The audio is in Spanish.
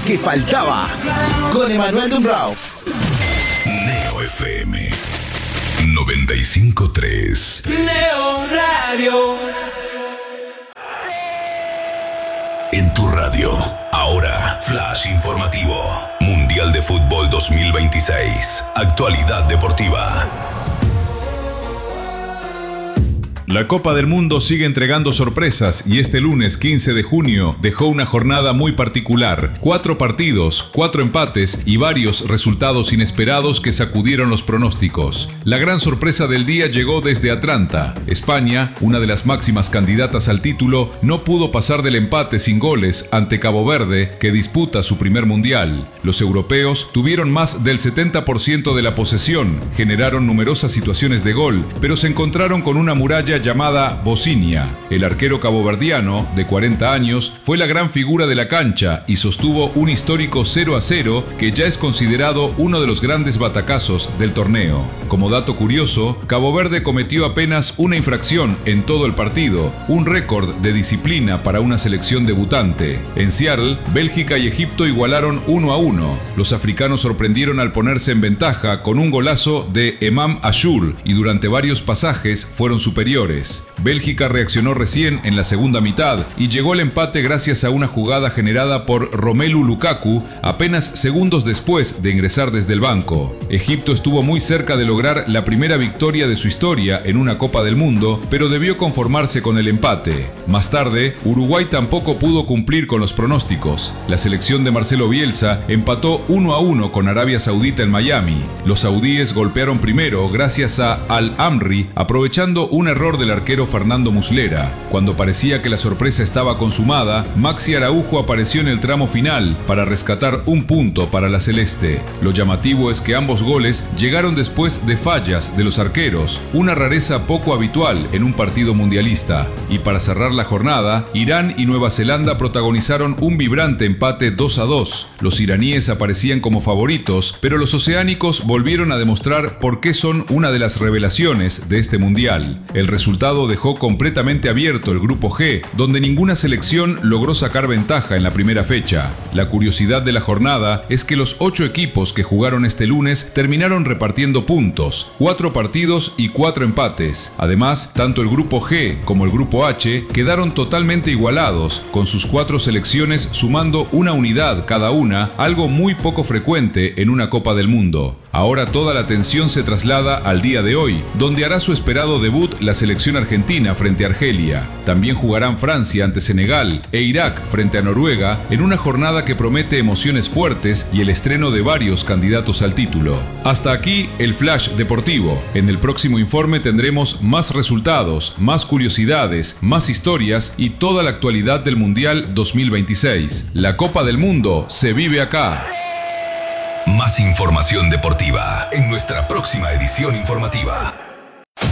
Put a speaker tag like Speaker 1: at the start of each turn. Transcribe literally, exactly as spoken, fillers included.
Speaker 1: que faltaba. Con Emanuel Dumbrauf.
Speaker 2: Neo F M noventa y cinco punto tres.
Speaker 3: Neo Radio.
Speaker 2: En tu radio, ahora, Flash Informativo. Mundial de Fútbol dos mil veintiséis. Actualidad deportiva.
Speaker 4: La Copa del Mundo sigue entregando sorpresas y este lunes quince de junio dejó una jornada muy particular. Cuatro partidos, cuatro empates y varios resultados inesperados que sacudieron los pronósticos. La gran sorpresa del día llegó desde Atlanta. España, una de las máximas candidatas al título, no pudo pasar del empate sin goles ante Cabo Verde, que disputa su primer mundial. Los europeos tuvieron más del setenta por ciento de la posesión, generaron numerosas situaciones de gol, pero se encontraron con una muralla llamada Bocinia. El arquero caboverdiano, de cuarenta años, fue la gran figura de la cancha y sostuvo un histórico cero a cero que ya es considerado uno de los grandes batacazos del torneo. Como dato curioso, Cabo Verde cometió apenas una infracción en todo el partido, un récord de disciplina para una selección debutante. En Seattle, Bélgica y Egipto igualaron uno a uno. Los africanos sorprendieron al ponerse en ventaja con un golazo de Emam Ashur y durante varios pasajes fueron superiores. Bélgica reaccionó recién en la segunda mitad y llegó al empate gracias a una jugada generada por Romelu Lukaku apenas segundos después de ingresar desde el banco. Egipto estuvo muy cerca de lograr la primera victoria de su historia en una Copa del Mundo, pero debió conformarse con el empate. Más tarde, Uruguay tampoco pudo cumplir con los pronósticos. La selección de Marcelo Bielsa empató uno a uno con Arabia Saudita en Miami. Los saudíes golpearon primero gracias a Al-Amri, aprovechando un error del arquero Fernando Muslera. Cuando parecía que la sorpresa estaba consumada, Maxi Araujo apareció en el tramo final para rescatar un punto para la celeste. Lo llamativo es que ambos goles llegaron después de fallas de los arqueros, una rareza poco habitual en un partido mundialista. Y para cerrar la jornada, Irán y Nueva Zelanda protagonizaron un vibrante empate dos a dos. Los iraníes aparecían como favoritos, pero los oceánicos volvieron a demostrar por qué son una de las revelaciones de este mundial. El resultado dejó completamente abierto el grupo G, donde ninguna selección logró sacar ventaja en la primera fecha. La curiosidad de la jornada es que los ocho equipos que jugaron este lunes terminaron repartiendo puntos, cuatro partidos y cuatro empates. Además, tanto el grupo G como el grupo H quedaron totalmente igualados, con sus cuatro selecciones sumando una unidad cada una, algo muy poco frecuente en una Copa del Mundo. Ahora toda la atención se traslada al día de hoy, donde hará su esperado debut la selección argentina frente a Argelia. También jugarán Francia ante Senegal e Irak frente a Noruega en una jornada que promete emociones fuertes y el estreno de varios candidatos al título. Hasta aquí el Flash Deportivo. En el próximo informe tendremos más resultados, más curiosidades, más historias y toda la actualidad del Mundial dos mil veintiséis. La Copa del Mundo se vive acá.
Speaker 2: Más información deportiva en nuestra próxima edición informativa.